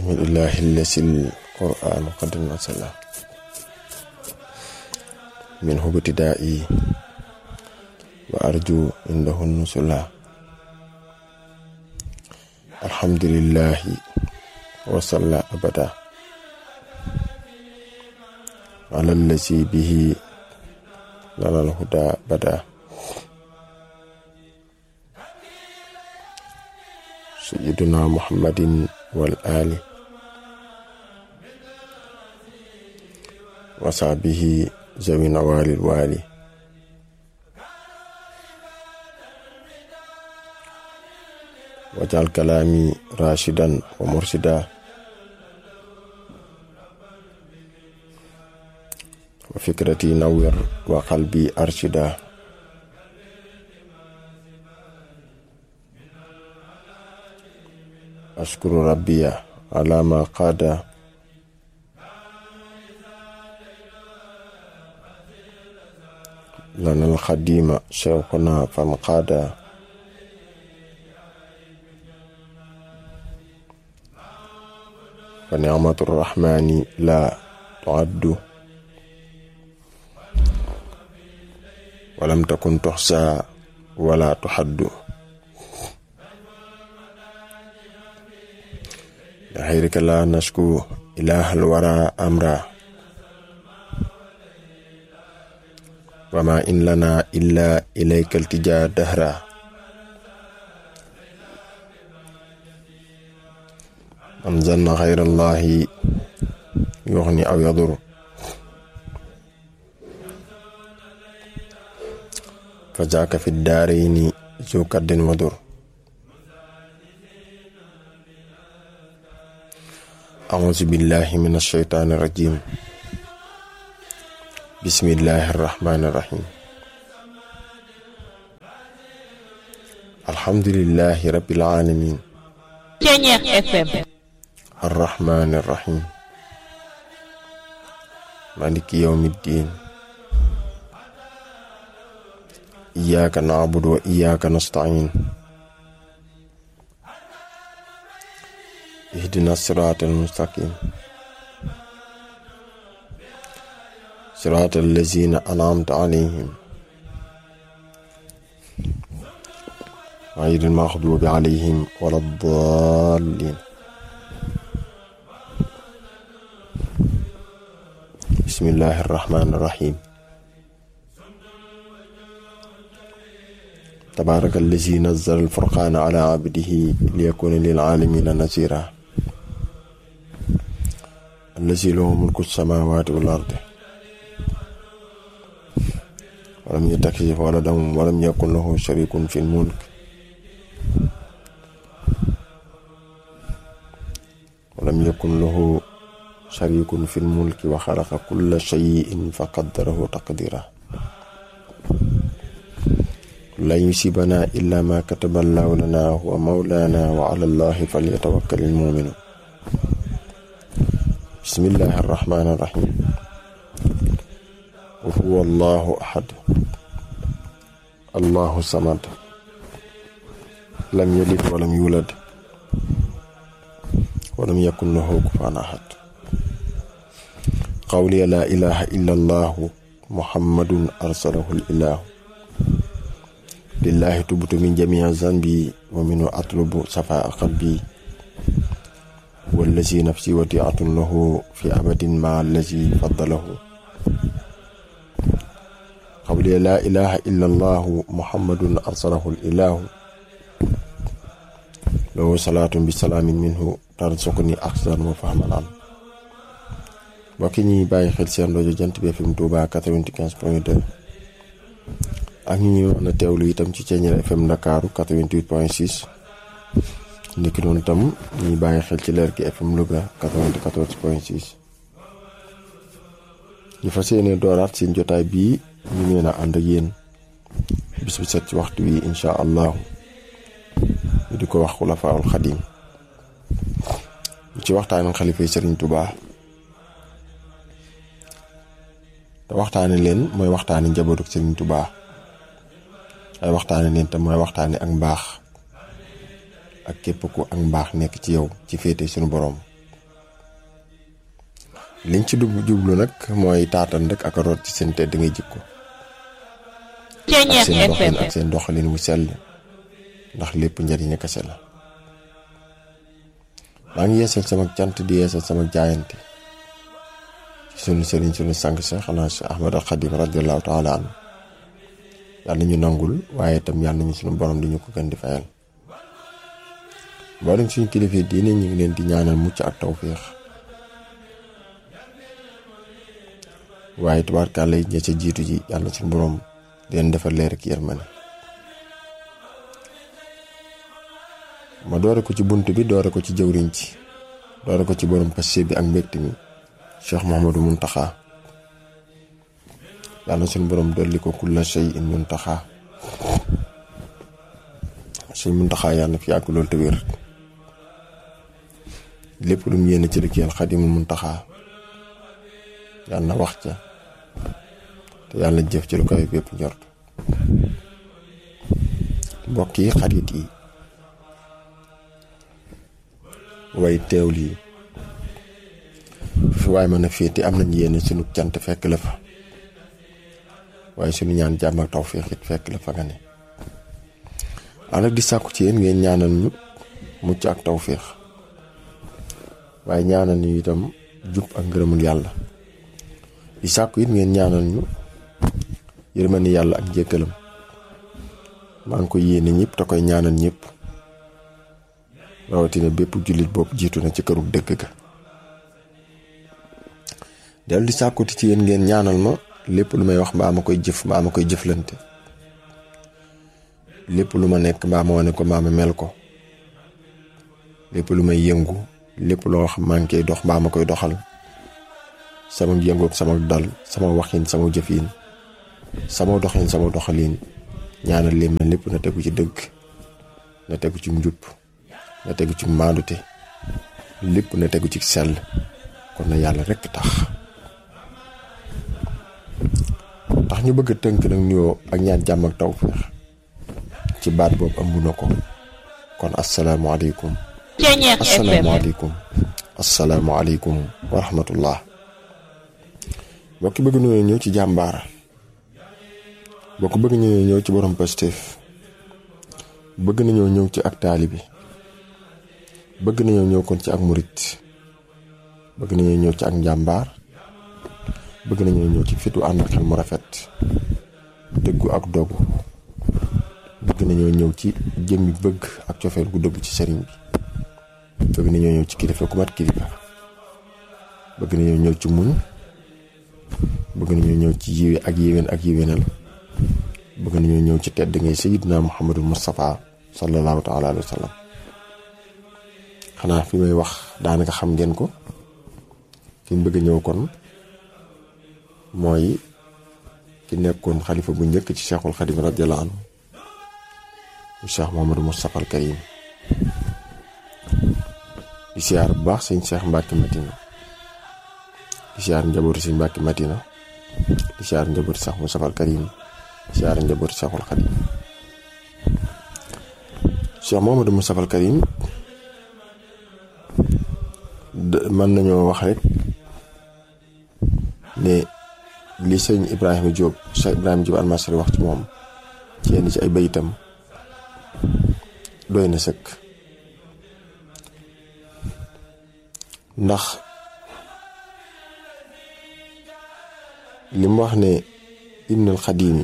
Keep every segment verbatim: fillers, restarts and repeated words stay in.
bismillahi allasil qur'an qad nasala min hubtida'i wa arju indahu nusula alhamdulillahi wa salla abada ala allazi bihi lalal huda bada sayyiduna muhammadin wal ali wa sahbihi zawi nawalil wali wajal kalami rashidan wa mursida wa fikrati nawwir wa qalbi arshida ashkuru rabbiya ala ma qada lana al-khadima shaykhuna fanqada fa ni'matur rahmani la tu'addu wa lam takun tuhsa wa la tuhaddu la khayrika la nashku ilahal wara amra wa ma in lana illa ilayka iltija dahra man zanna khayrallahi yughni aw yadur fajaka fi ad-darayni zu kaddin wadur a'udzu billahi minash shaitanir rajim bismillahirrahmanirrahim alhamdulillahi rabbil alamin Ceñeex F M arrahmanirrahim maliki yawmiddin iyyaka na'budu wa iyyaka nasta'in ihdinas siratal mustaqim siratal ladzina an'amta 'alaihim ghayril maghdubi 'alaihim waladdallin bismillahir rahmanir rahim tabarakal ladzi nazzala al-furqana 'ala 'abdihi liyakuna lil 'alamina nazira الذي له ملك السماوات والأرض ولم يتخذ ولدا ولم يكن له شريك في الملك ولم يكن له شريك في الملك وخلق كل شيء فقدره تقديرا لا يصيبنا إلا ما كتب الله لنا هو مولانا وعلى الله فليتوكل المؤمنون bismillahir rahmanir rahim huwa allahu ahad allahu samad lam yalid wa lam yulad wa lam yakun lahu kufuwan ahad qawli la ilaha illa allah muhammadun arsalahu al-ilah lillahi tubtu min jami'i zanbi wa minhu atlubu safa'a qalbi والذي نفسي وديعة له في أبد مع الذي فضله قولي لا إله إلا الله محمد أرسله الإله له صلاة بسلام منه ترزقني أحسن وفهما عنه وكني باي خل سين راديو جانت بي إف إم Touba quatre-vingt-quinze point deux ak ñi ñu na teewlu itam ci Ceñeex F M Dakar quatre-vingt-huit point six niki noonu tam ñuy bàyyi xel ci Lergui F M Louga quatre-vingt-quatorze point six ñu fas yéene dooraat seen jotaay bii ñu mën a ànd ak yéen bis bu set ci waxtu wi insha allahu ñu di ko wax Xulafaa'ul Xadiim ci waxtaanu xalifay Sëriñ Tuubaa te waxtaane leen mooy waxtaane njabootu Sëriñ Tuubaa ay waxtaane leen te mooy waxtaane ak mbaax ak képp ku ak mbaax nekk ci yow ci féete suñu boroom liñ ci dugg jublu nag mooy taatan rek ak a root ci seen tedd ngay jikko ak seen doxalin ak seen doxalin wu sell ndax lépp njariñ kese la. maa ngi yeesal sama cant di yeesal sama jaayante ci sunu sëriñ sunu sang sa xanaa si Ahmad al Xadim radiyallahu taala anhu yàlla ñu nangul waaye itam yàlla ñu sunu borom di ñu ko gën di fayal. mboolem suñu kilifa diine ñu ngi leen di ñaanal mucc ak tawféex waaye tubaarkàlla yi ña ca jiitu ji yàlla suñu borom di leen defal leer ak yërmande. ma doore ko ci bunt bi doore ko ci jëwriñ ci doore ko ci borom passé bi ak mbégte mi Cheikh Mouhamadou Mountakha yàlla suñu borom dolli ko kulla shay'in Mountakha suñ Mountakha yàlla fi yàgg loolu te wér lépp lu mu yéene ci liggéeyal Xaadimul Mountakha yàlla na wax ca te yàlla na jëf ci lu koy bépp njort. mbokk yi xarit yi way teew lii fi waaye mën a féete am nañ yéene sunu cant fekk la fa waaye sunu ñaan jàmm ak tawfeex it fekk la fa nga ne ànd ak di sàkku ci yéen ngeen ñaanal ñu mucc ak tawfeex waaye ñaanal ñu itam jub ak ngërëmul yàlla di sàkku it ngeen ñaanal ñu yërmande yàlla ak njëkkalam maa ngi koy yéene ñëpp te koy ñaanal ñëpp rawatina bépp jullit bopp jiitu na ci këru dëgg ga dellu di sàkkuti ci yéen ngeen ñaanal ma lépp lu may wax mbaa ma koy jëf mbaa ma koy jëflante lépp lu ma nekk mbaa ma wane ko mbaa ma mel ko lépp lu may yëngu lépp loo xam maa ngi koy dox mbaa ma koy doxal sama yëngoog sama dal sama waxin sama jëfin sama doxin sama doxalin ñaanal leen ma lépp na tegu ci dëgg na tegu ci njub na tegu ci maandute lépp na tegu ci sell kon na yàlla rekk tax tax ñu bëgg a tënk nag nuyoo ak ñaan jàmm ak tawfeex ci baat boobu ëmb na ko kon asalaamaaleykum asalaamaaleykum asalaamaaleykum wa rahmatullah. mbokki bëgg nañoo ñëw ci jàmbaara mbokki bëgg nañoo ñëw ci borom Pastef bëgg nañoo ñëw ci ak taalibi bëgg nañoo ñëw kon ci ak murit bëgg nañoo ñëw ci ak njàmbaar bëgg nañoo ñëw ci fitu ànd ak xel mu rafet dëggu ak dogu bëgg nañoo ñëw ci jëmmi bëgg ak cofeel gu dëggu ci sëriñ bi bëgg nañoo ñëw ci kilifa ku mat kilifa bëgg nañoo ñëw ci muñ bëgg nañoo ñëw ci yiwe ak yiwén ak yiwénal bëgg nañoo ñëw ci tedd ngay sayyidina Muhammadul Mustafa sallallahu taala alayhi wa sallam. xanaa fi may wax daanaka xam ngeen ko fi ñu bëgg a ñëw kon mooy ki nekkoon xalifa bu njëkk ci Cheikhul Khadim radiyallahu anhu Cheikh Mouhamadou Moustapha al Karim di siyaar bu baax sëñ Cheikh Mbacke Madina di siyaar njabootu sëñ Mbacke Madina di siyaar njabootu Cheikh Moustapha al Karim di siyaar njabootu Cheikhul Khadim Cheikh Mouhamadou Moustapha al Karim mën nañoo wax rek ne li sëñ Ibrahima Diop Cheikh Ibrahima Diop Almasri wax ci moom ci yenn ci ay bayitam doy na sëkk ndax li mu wax ne ibnul xadimi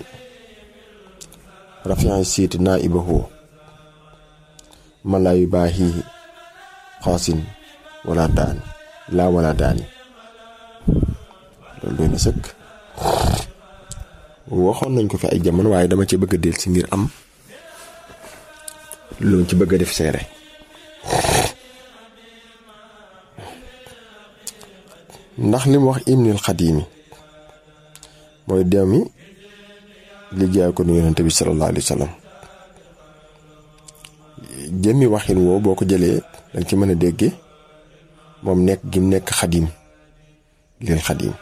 rafian siiti naa ibahu man laa yu baaxii xaasin wala daani laa wala daani loolu doy na sëkk waxoon nañ ko fi ay jamono waaye dama ci bëgg a del si ngir am loolu ci bëgg a def seere ndax li mu wax ibnul xadimi mooy doomi liggéey ko nu yonente bi sallallahu alayhi wa sallam jëmmi waxin woo boo ko jëlee danga ci mën a dégge moom nekk gi mu nekk xadim lil xadim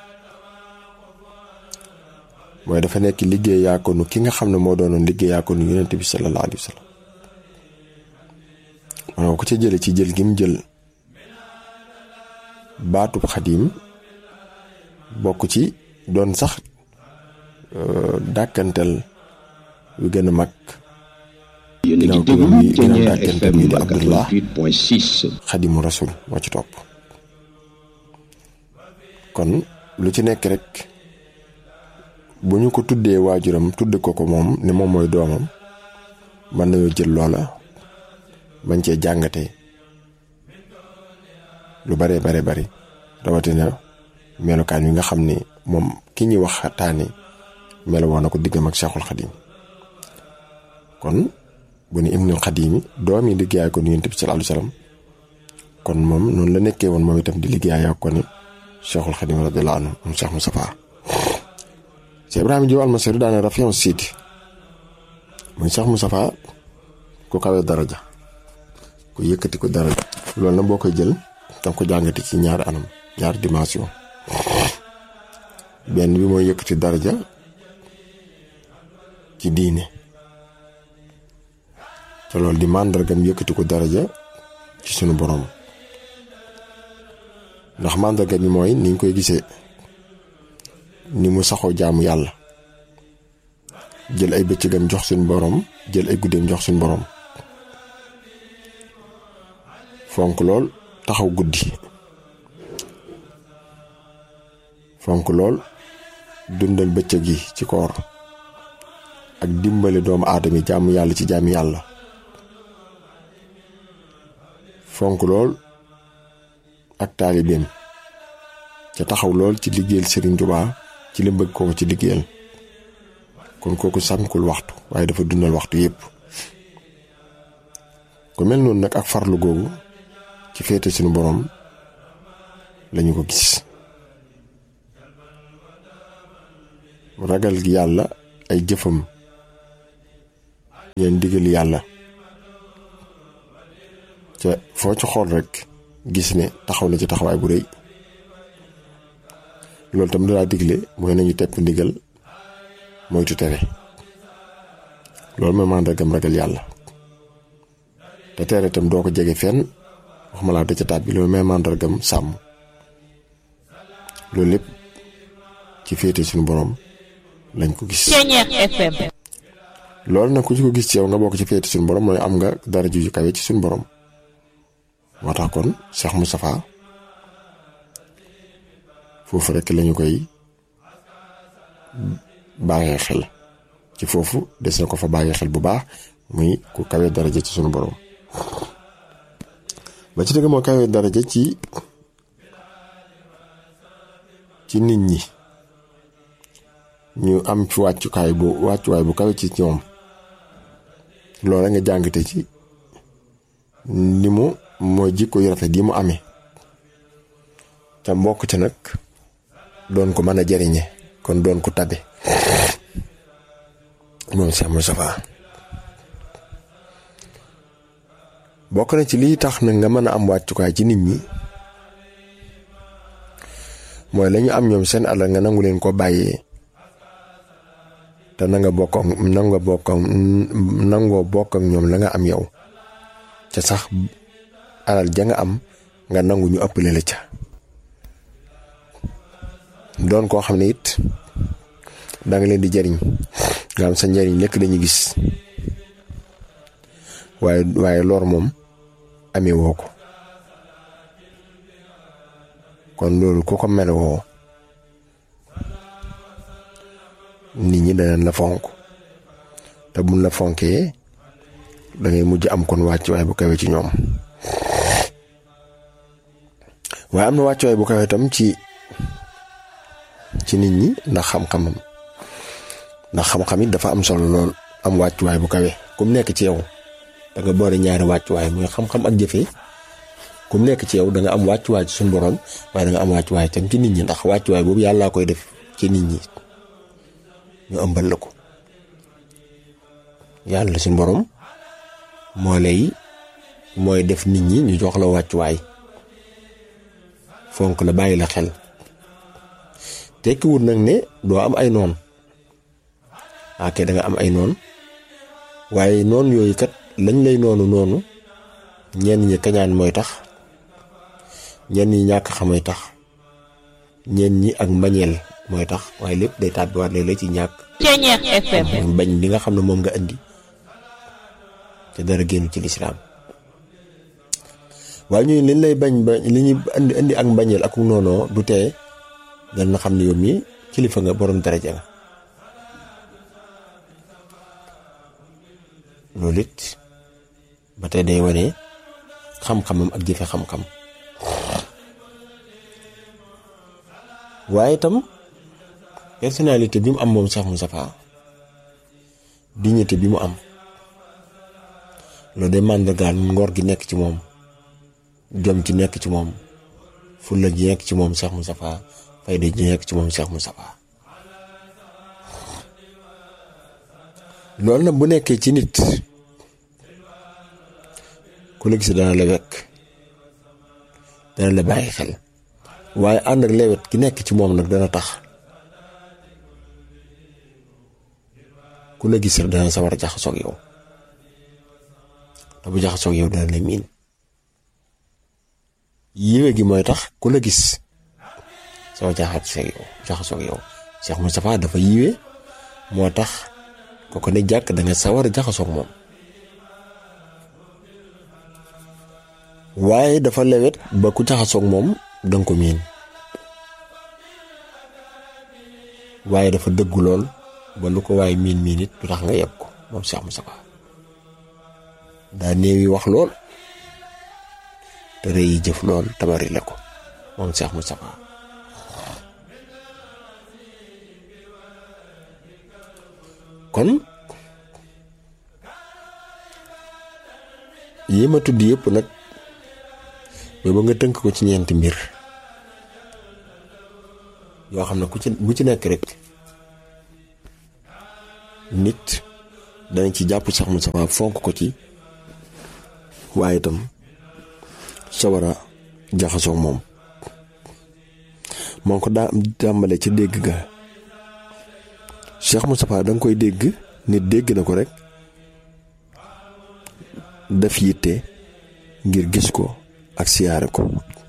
mooy dafa nekk liggéey yaakonu ki nga xam ne moo doonoon liggéey yaakonu yonente bi sallallahu alayhi wa sallam maanaam ko ca jële ci jël gi mu jël baatub xadim bokk ci doon sax dàkkantal yu gën a mag ginnaaw turam yi ginnaaw dàkkantal yi di Abdullah Xadimu Rasul moo ci topp. kon lu ci nekk rek bu ñu ko tuddee waajuram tudd ko ko moom ne moom mooy doomam mën nañoo jël loola bañ cee jàngate lu bare bare bari rawatina melokaan yi nga xam ne moom ki ñuy wax taani melo woon na ko diggam ak Cheikhul Xadim. kon bu ne Ibnul Xadim doom yi liggéeyaay ko ni Yonent bi sallallahu alayhi wasallam kon moom noonu la nekkee woon moom itam di liggéeyaay ko ni Cheikhul Xadim radiyallahu anhu moom Cheikh Moustapha. Cheikh Ibrahima Diop Almasri daana rafion siiti muy Cheikh Moustapha ku kawe daraja ku yëkkati ko daraja loolu na boo koy jël danga ko jàngati ci ñaari anam ñaari dimension. benn bi mooy yëkkati daraja ci diine te loolu di màndargam yëkkati ko daraja ci sunu borom ndax màndarga bi mooy ni ñu koy gisee ni mu saxoo jaamu yàlla jël ay bëccëgam jox suñu borom jël ay guddeem jox suñu borom fonk lool taxaw guddi fonk lool dundal bëccëg yi ci koor ak dimbale doomu aadama jaamu yàlla ci jaamu yàlla fonk lool ak taalibeem ca taxaw lool ci liggéeyal Serigne Touba ci li bëgg koo ci liggéeyal kon kooku sànkul waxtu waaye dafa dundal waxtu yépp ku mel noonu nag ak farlu googu ci féete suñu borom lañu ko gis ragal gi yàlla ay jëfam ñeen digal yàlla ca foo ci xool rek gis ne taxaw na ci taxawaay bu rëy loolu tam dalaa digle mooy nañu tepp ndigal moytu tere loolu mooy màndargam ragal yàlla te tere tam doo ko jege fenn waxuma laa da ca taat bi loolu mooy màndargam sàmm loolu lépp ci féete suñu borom lañ ko gis. loolu nag ku ci ko gis ci yow nga bokk ci féete suñu borom mooy am nga dara ju kawe ci suñu borom moo tax kon Cheikh Moustapha foofu rek lañu koy bàyyee xel ci foofu des na ko fa bàyyee xel bu baax muy ku kawe daraja ci sunu borom ba ci dëgg moo kawe daraja ci ci nit ñi ñu am fi wàccukaay bu wàccuwaay bu kawe ci ñoom loolu nga jàngate ci ni mu mooy jikko yu rafet yi mu amee te mbokk ci nag doon ko mën a jariñe kon doon ko tabe moom Cheikh Moustapha bokk na ci lii tax nag nga mën a am wàccukaay ci nit ñi mooy lañu am ñoom seen alal nga nangu leen ko bàyyee te na nga bokk na nga bokk nangoo bokk ak ñoom la nga am yow ca sax alal ja nga am nga nangu ñu ëppale la ca doon koo xam ne it danga leen di jariñ nga am sa njariñ lekk dañuy gis waaye waaye lor moom amee woo ko kon loolu ku ko melowoo nit ñi danañ la fonk te buñ la fonkee dangay mujj am kon wàccuwaay bu kawe ci ñoom waaye am na wàccuwaay bu kawe tam ci ci nit ñi ndax xam-xamam ndax xam-xam it dafa am solo lool am wàccuwaay bu kawe kum nekk ci yow da nga boole ñaari wàccuwaay muy xam-xam ak jëfe kum nekk ci yow da nga am wàccuwaay ci suñu borom waaye da nga am wàccuwaay tam ci nit ñi ndax wàccuwaay boobu yàllaa koy def ci nit ñi ñu ëmbal la ko yàlla suñu borom moo lay mooy def nit ñi ñu jox la wàccuwaay fonk la bàyyi la xel tekkiwut nag ne doo am ay noon ok da nga am ay noon waaye noon yooyu kat lañ lay noonu noonu ñenn ñi kañaan mooy tax ñenn ñi ñàkk xamay tax ñeen ñi ak mbañeel mooy tax waaye lépp day tàbbiwaat léeg-léeg ci ñàkk Ceeñeer F M bañ li nga xam ne moom nga indi te dara génn ci lislaam waaye ñuy liñ lay bañ ba li ñuy indi indi ak mbañeel ak noonoo du tee dana xam ne yow mii kilifa nga borom daraja nga loolu it ba tey day wane xam-xamam ak jëfe xam-xam waaye itam personnalité bi mu am moom Cheikh Moustapha dignité bi mu am loolu day màndargaal ngor gi nekk ci moom jom ci nekk ci moom fulla ji nekk ci moom Cheikh Moustapha fayda ji nekk ci moom Cheikh Moustapha loolu nag bu nekkee ci nit ku la gis dana la wekk dana la bàyyi xel waaye ànd ak lewet ki nekk ci moom nag dana tax ku la gis rek dana sawar a jaxasoog yow te bu jaxasoog yow dana la miin yiwe gi mooy tax ku la gis sawar jaxasoog yow jaxasoog yow Cheikh Moustapha dafa yiwe moo tax ko ko ne jàkk da nga sawar a jaxasoog moom waaye dafa lewet ba ku jaxasoog moom danga ko miin waaye dafa dëggu lool ba lu ko waaye miin miin it du tax nga yeb ko moom Cheikh Moustapha daa néewi wax lool te rëy yi jëf lool tabari la ko moom Cheikh Moustapha kon yi ma tudd yëpp nag ba ba nga tënk ko ci ñeenti mbir yoo xam ne ku ci bu ci nekk rek nit danañ ci jàpp Cheikh Moustapha fonk ko ci waaye itam sawar a jaxasoo moom moo ko daa tàmbale ci dégg ga Cheikh Moustapha da nga koy dégg nit dégg na ko rek def yitte ngir gis ko ak siyaare ko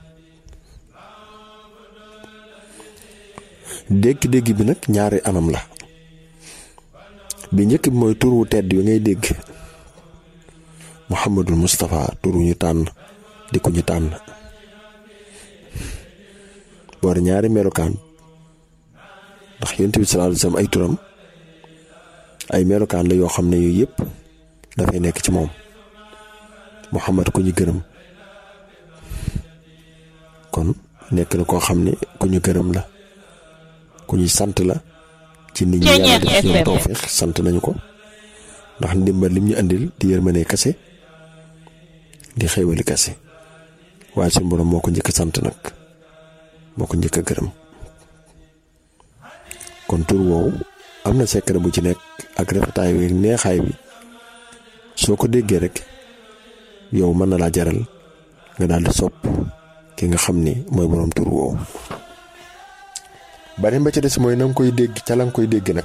dégg-dégg bi nag ñaari anam la bi njëkk bi mooy turu tedd bi ngay dégg Muhammadul Moustapha turu ñu tànn di ko ñu tànn boor ñaari melokaan ndax Yonent bi sallallahu alayhi wasallam ay turam ay melokaan la yoo xam ne yooyu yëpp dafay nekk ci moom Muhammad ku ñu gërëm kon nekk na koo xam ne ku ñu gërëm la ku ñu sant la ci nit ñi yàlla def ñoom tawfeex sant nañu ko ndax ndimbal lim ñu andil di yërmande kase di xéewali kase waaye suñu borom moo ko njëkk sant nag moo ko njëkk a gërëm kon tur woowu am na secret bu ci nekk ak rafetaay bi neexaay bi soo ko déggee rek yow mën na laa jaral nga daal di sopp ki nga xam ni mooy borom tur woowu beneen ba ci des mooy na nga koy dégg ca la nga koy dégg nag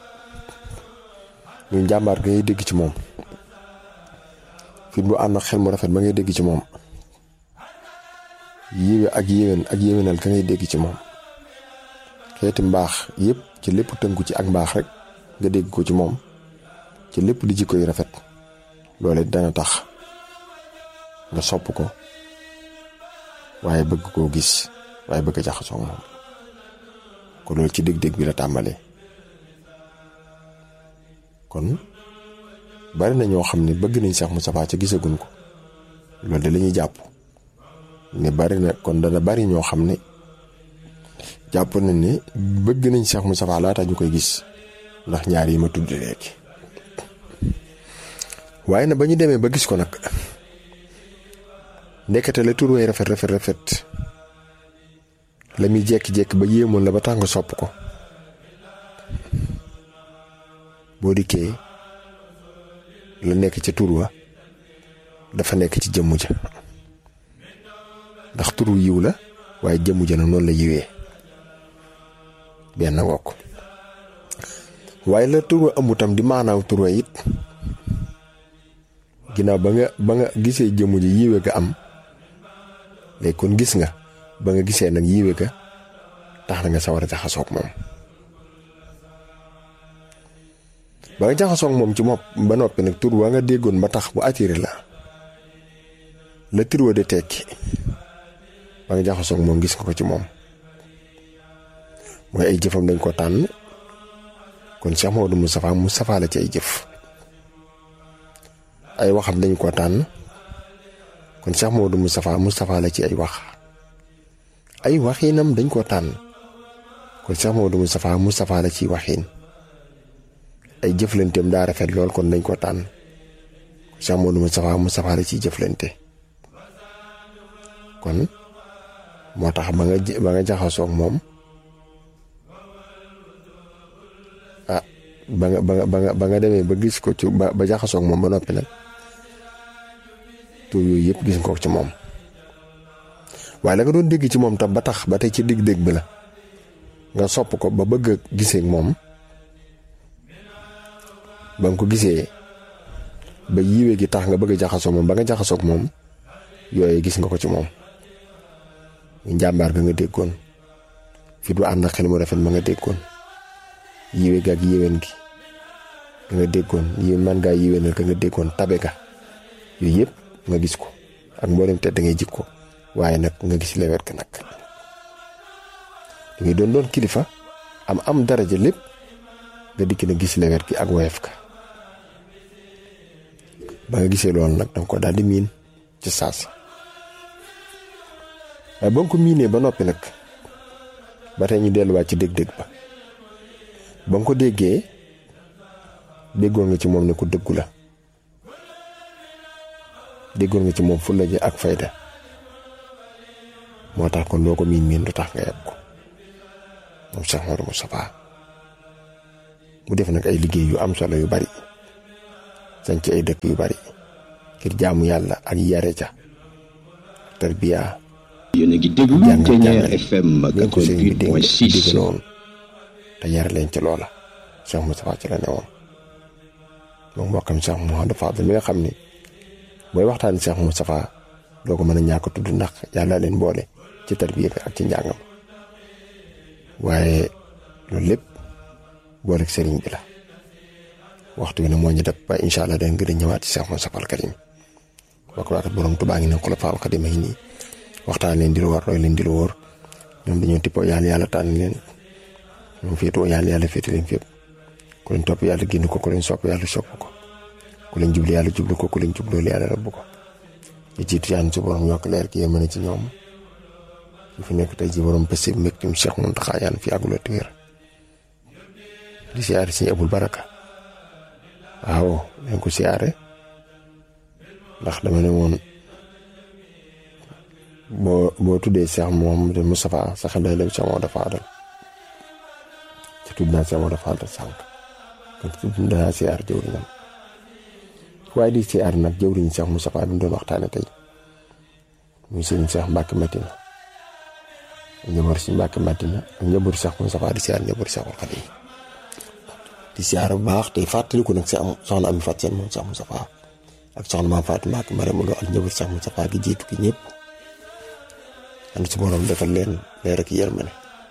ñu njàmbaar ga ngay dégg ci moom fi mu ànd ak xel mu rafet ba ngay dégg ci moom yiwe ak yéwén ak yéwénal ka ngay dégg ci moom xeeti mbaax yëpp ci lépp tënku ci ak mbaax rek nga dégg ko ci moom ci lépp di jikko yu rafet loole dana tax nga sopp ko waaye bëgg koo gis waaye bëgg a jaxasoo moom ko loolu ci dégg-dégg bi la tàmbalee kon bari na ñoo xam ne bëgg nañ Cheikh Moustapha ca gisaguñ ko loolu de la ñuy jàpp ne bari na kon dana bari ñoo xam ne jàpp nañ ne bëgg nañ Cheikh Moustapha laata ñu koy gis ndax ñaar yi ma tudd léegi waaye na ba ñu demee ba gis ko nag ndekete la tur way rafet rafet rafet la muy jekki-jekki ba yéemoon la ba tax nga sopp ko boo dikkee la nekk ca tur wa dafa nekk ci jëmmu ja ndax turu yiw la waaye jëmmu ja nag noonu la yiwee benn ngokk waaye la tur wa amutam di maanaaw tur wa it ginnaaw ba nga ba nga gisee jëmmu ji yiwe ga am léegi kon gis nga ba nga gisee nag yiwe ga tax na nga sawar a jaxasoog moom ba nga jaxasoog moom ci moom ba noppi nag tur waa nga déggoon ba tax bu attiré la la tur wa di tekki ba nga jaxasoog moom gis nga ko ci moom mooy ay jëfam dañ ko tànn kon Cheikh Mamadou Moustapha Moustapha la ci ay jëf ay waxam dañ ko tànn kon Cheikh Mamadou Moustapha Moustapha la ci ay wax ay waxinam dañ ko tànn kon Cheikh Mamadou Moustapha Moustapha la ci waxin ay jëflanteem daa rafet lool kon dañ ko tànn kon Cheikh Mamadou Moustapha Moustapha la ciy jëflante kon moo tax ba nga ba nga jaxasoog moom ah ba nga ba nga ba nga ba nga demee ba gis ko ci ba ba jaxasoog moom ba noppi nag tur yooyu yëpp gis nga ko ci moom waaye la nga doon dégg ci moom tam ba tax ba tey ci dégg-dégg bi la nga sopp ko ba bëgg a gisee ak moom ba nga ko gisee ba yiwee gi tax nga bëgg a jaxasoo moom ba nga jaxasoog moom yooyu gis nga ko ci moom njàmbaar ga nga déggoon fi du ànd ak xel mu rafet ma nga déggoon yiwee ga ak yiween gi ga nga déggoon yi man ngaa yiweenal ga nga déggoon tabe ga yooyu yëpp nga gis ko ak mboolem te da ngay jikko waaye nag nga gis lewet ka nag li ngay doon doon kilifa am am daraja lépp nga dikk na gis lewet gi ak woyof ka ba nga gisee loolu nag danga ko daal di miin ci saasi waaye ba nga ko miinee ba noppi nag ba tey ñu delluwaat ci dégg-dégg ba ba nga ko déggee déggoon nga ci moom ne ko dëggu la déggoon nga ci moom fulla ji ak fayda moo tax kon loo ko miin miin du tax nga yeb ko moom Cheikh Mamadou Moustapha mu def nag ay liggéey yu am solo yu bari sañ ci ay dëkk yu bari ngir jaamu yàlla ak yare ca tarbiya yéen a ngi déglu Thiéniere F M quatre-vingt-huit point six noonu te yar leen ci loola Cheikh Moustapha ci la ne woon moom mbokkam Cheikh Mouhamadou Fadel mi nga xam ni booy waxtaan Cheikh Moustapha doo ko mën a ñàkk tudd ndax yàlla leen boole ci tarbiya bi ak ci njàngam waaye loolu lépp booleeg sëriñ bi la waxtu wi ne moo ñu def ba incha allah dañ gën a ñëwaat ci Cheikh Moustapha al Karim bokk waakat borom Tuubaa ngi ne Xulafaa al Xadiim yi nii waxtaan leen di lu war roy leen di lu wóor ñoom dañoo tippoo yàlla yàlla tànn leen ñoom féetoo yàlla yàlla féete leen fépp ku leen topp yàlla génn ko ku leen sopp yàlla sopp ko ku leen jublu yàlla jublu ko ku leen jubloo yàlla rëbb ko ñu jiitu yàlla ci borom yokk leer gi yéen ci ñoom ñu fi nekk tey ji borom bés bu mbégte mu Cheikh Mountakha yàlla fi àgguloo te wér di siyaare si Abul Baraka waaw dañ ko siyaare ndax dama ne woon boo boo tuddee Cheikh Mouhamadou Moustapha sa xel day dem Cheikh Mamadou Fadal ci tudd naa Cheikh Mamadou Fadal sànq kon tudd naa siyaar jëwriñam waaye di siyaar nag jëwriñ Cheikh Moustapha bi mu doon waxtaane tey muy sëriñ Cheikh Mbacke Madina njaboot si Mbacke Madina ak njaboot Cheikh Moustapha di siyaar njaboot Cheikhul Khadim di siyaar bu baax tey fàttaliku nag si am soxna Ami Fatou Seen moom Cheikh Moustapha ak soxna Maam Fatou Mbacke Marème Lo ak njaboot Cheikh Moustapha gi jiitu gi ñëpp ànd si borom defal leen leer ak yërmande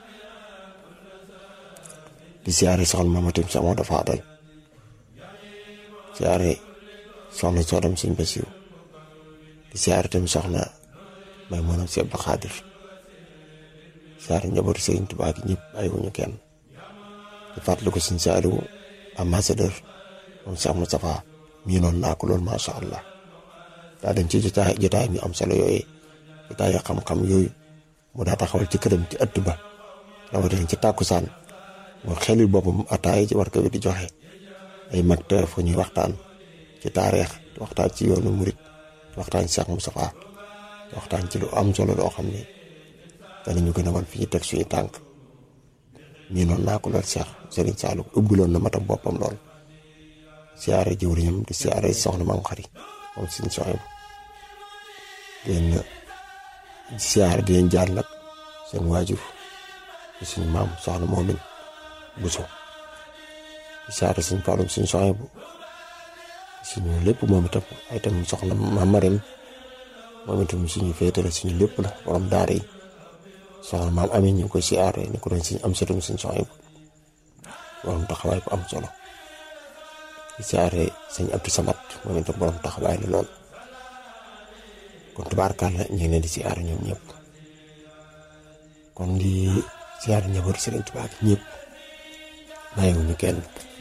di siyaare soxna Mamatim Cheikh Mamadou Fadal siyaare soxna Sodom Sëñ Basiru di siyaare tam soxna may moonam si Abdou Khadir siyaare njabootu Sëriñ Tuubaa gi ñëpp bàyyiwuñu kenn di fàttali ko Sëñ Saaliwu ambassadeur moom Cheikh Moustapha mii noonu naa ko loolu masha Allah daa dem ci jotaay jotaay mi am solo yooyu jotaay yoo xam-xam yooyu mu daa taxawal ci këram ci ëtt ba rawatina ci tàkkusaan moo xelil boppam ataay ci war ko bi di joxe ay mag teer fu ñuy waxtaan ci taarix waxtaan ci yoonu murit waxtaan ci Cheikh Moustapha waxtaan ci lu am solo loo xam ne danañu gën a wan fi ñu teg suñu tànk mii noonu naa ko lool Cheikh Serigne Saliou ubbiloon na matam boppam lool siyaare jëwriñam di siyaare soxna Maam Xari moom suñu soxna den siyaare di leen jaar nag seen waajur di suñu maam soxna Moomin Buso di siyaare suñu Fallum suñu soxna bu suñu lépp moom itam ay itam soxna Maam Marème moom itam suñu féetale suñu lépp la borom daara yi soxna maam amee ñu ngi koy siyaare ni ko doon siñ am setum siñ soxna borom taxawaay bu am solo di siyaare sëñ Abdou Samad moom itam borom taxawaay la lool kon tubaarkàlla ñu ngi leen di siyaare ñoom ñëpp kon di siyaare ñëbër Sëriñ Tuubaa ñëpp bàyyiwuñu kenn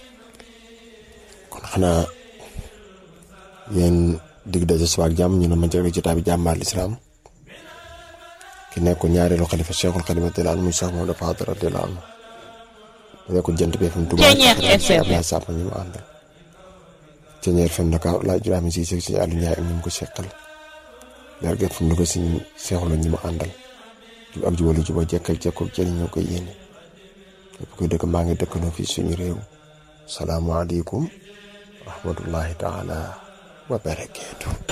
kon xanaa yéen digg daje suba ak jàmm ñu ne ma jël jotaay bi jàmbaar lislaam ki nekkoon ñaareelu xalifa Cheikhul Khadim radiyallahu anhu muy Cheikh Mamadou Fadal radiyallahu anhu nekkoon jant bi F M Touba Abdoulaye Samb ñu mu àndal Ceeñeer F M Dakar laa juraami si si si Aliou Ndiaye ak ñu mu ko seqal leer gën fu mu ko si Cheikh la ñu mu àndal jub ak jubalu juba jekkal jekkoo jëriñ ñoo koy yéene képp koy dëkk maa ngi dëkkandoo fii suñu réew salaamaaleykum wa rahmatullahi taala wa barakaatu